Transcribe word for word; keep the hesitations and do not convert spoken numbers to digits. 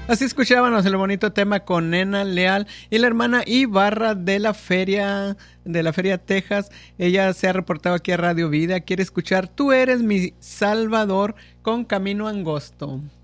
Así escuchábamos el bonito tema con Nena Leal y la hermana Ibarra de la feria de la Feria Texas. Ella se ha reportado aquí a Radio Vida. Quiere escuchar Tú eres mi Salvador con Camino Angosto.